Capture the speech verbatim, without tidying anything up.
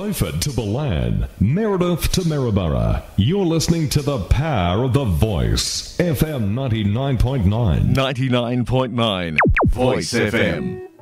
Beaufort to Balan, Meredith to Maryborough. You're listening to the power of the voice. F M ninety-nine point nine. ninety-nine point nine. Voice F M.